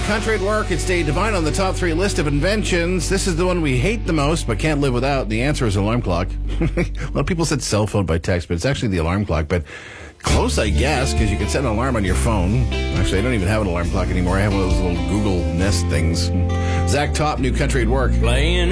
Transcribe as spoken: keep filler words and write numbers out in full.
country at work. It's Dave Devine on the top three list of inventions. This is the one we hate the most but can't live without. The answer is alarm clock. A lot of people said cell phone by text, but it's actually the alarm clock. But close, I guess, because you can set an alarm on your phone. Actually, I don't even have an alarm clock anymore. I have one of those little Google Nest things. Zach Top, New Country at Work. Playing